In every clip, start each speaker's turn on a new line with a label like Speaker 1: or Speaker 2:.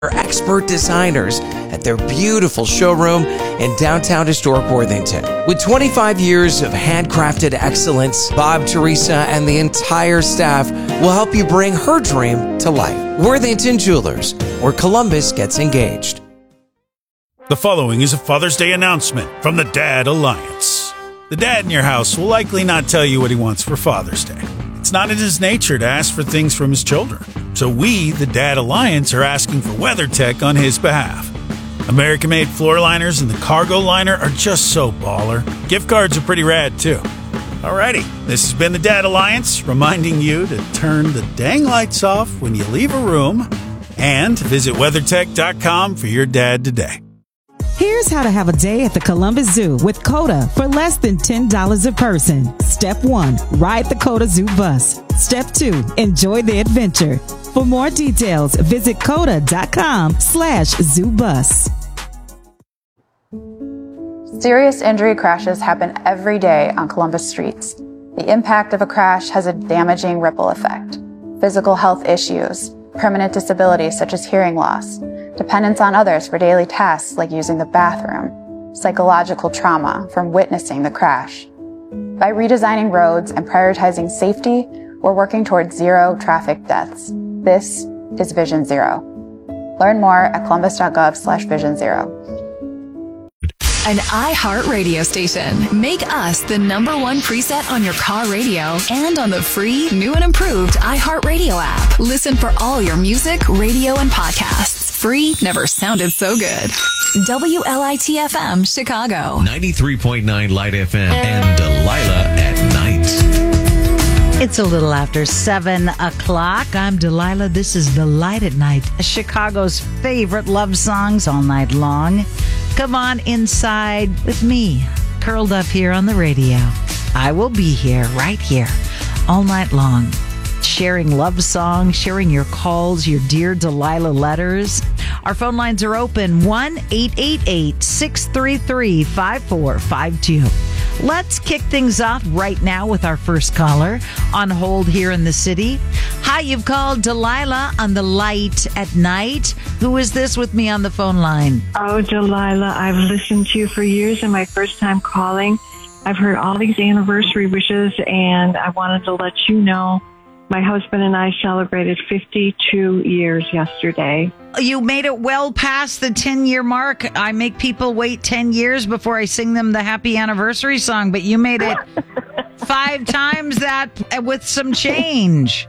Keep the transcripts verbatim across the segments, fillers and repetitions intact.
Speaker 1: expert designers at their beautiful showroom in downtown historic Worthington. With twenty-five years of handcrafted excellence, Bob, Teresa, and the entire staff will help you bring her dream to life. Worthington Jewelers, where Columbus gets engaged.
Speaker 2: The following is a Father's Day announcement from the Dad Alliance. The dad in your house will likely not tell you what he wants for Father's Day. It's not in his nature to ask for things from his children. So we, the Dad Alliance, are asking for WeatherTech on his behalf. American-made floor liners and the cargo liner are just so baller. Gift cards are pretty rad, too. Alrighty, this has been the Dad Alliance, reminding you to turn the dang lights off when you leave a room and visit WeatherTech dot com for your dad today.
Speaker 3: Here's how to have a day at the Columbus Zoo with COTA for less than ten dollars a person. Step one, ride the COTA Zoo bus. Step two, enjoy the adventure. For more details, visit COTA dot com slash zoo bus.
Speaker 4: Serious injury crashes happen every day on Columbus streets. The impact of a crash has a damaging ripple effect. Physical health issues, permanent disabilities such as hearing loss, dependence on others for daily tasks like using the bathroom, psychological trauma from witnessing the crash. By redesigning roads and prioritizing safety, we're working towards zero traffic deaths. This is Vision Zero. Learn more at columbus dot gov slash vision zero.
Speaker 5: An iHeart radio station. Make us the number one preset on your car radio and on the free, new and improved iHeart Radio app. Listen for all your music, radio, and podcasts. Free never sounded so good. W L I T F M, Chicago.
Speaker 6: ninety-three point nine Light F M and Delilah at night.
Speaker 7: It's a little after seven o'clock. I'm Delilah. This is The Light at Night, Chicago's favorite love songs all night long. Come on inside with me, curled up here on the radio. I will be here, right here, all night long, sharing love songs, sharing your calls, your Dear Delilah letters. Our phone lines are open, one eight eight eight, six three three, five four five two. Let's kick things off right now with our first caller on hold here in the city. Hi, you've called Delilah on The Light at Night. Who is this with me on the phone line?
Speaker 8: Oh, Delilah, I've listened to you for years and my first time calling. I've heard all these anniversary wishes and I wanted to let you know my husband and I celebrated fifty-two years yesterday.
Speaker 7: You made it well past the ten-year mark. I make people wait ten years before I sing them the happy anniversary song, but you made it five times that with some change.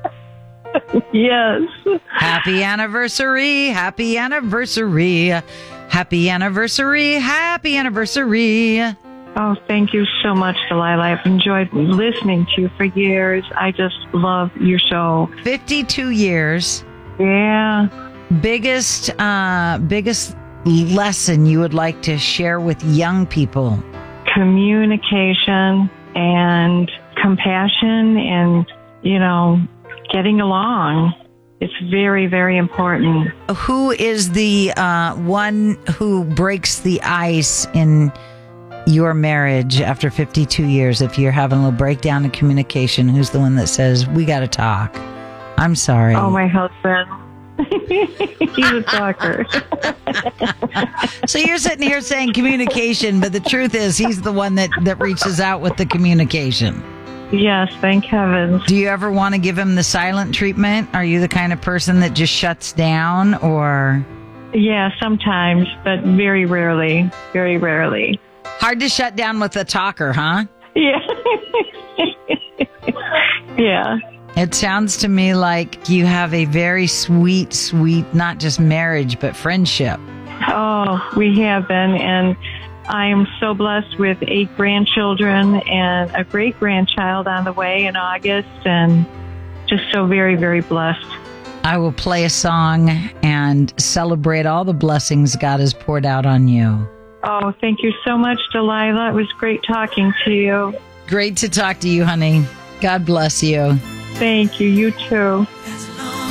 Speaker 8: Yes.
Speaker 7: Happy anniversary, happy anniversary, happy anniversary, happy anniversary.
Speaker 8: Oh, thank you so much, Delilah. I've enjoyed listening to you for years. I just love your show.
Speaker 7: fifty-two years.
Speaker 8: Yeah.
Speaker 7: Biggest, uh, biggest lesson you would like to share with young people?
Speaker 8: Communication and compassion and, you know, getting along. It's very, very important.
Speaker 7: Who is the uh, one who breaks the ice in your marriage after fifty-two years? If you're having a little breakdown in communication, who's the one that says, we got to talk? I'm sorry.
Speaker 8: Oh, my husband. He's a talker.
Speaker 7: So you're sitting here saying communication, but the truth is he's the one that, that reaches out with the communication.
Speaker 8: Yes, thank heavens.
Speaker 7: Do you ever want to give him the silent treatment? Are you the kind of person that just shuts down, or?
Speaker 8: Yeah, sometimes, but very rarely. Very rarely.
Speaker 7: Hard to shut down with a talker, huh?
Speaker 8: Yeah. Yeah.
Speaker 7: It sounds to me like you have a very sweet, sweet, not just marriage, but friendship.
Speaker 8: Oh, we have been, and I am so blessed with eight grandchildren and a great-grandchild on the way in August, and just so very, very blessed.
Speaker 7: I will play a song and celebrate all the blessings God has poured out on you.
Speaker 8: Oh, thank you so much, Delilah. It was great talking to you.
Speaker 7: Great to talk to you, honey. God bless you.
Speaker 8: Thank you. You too.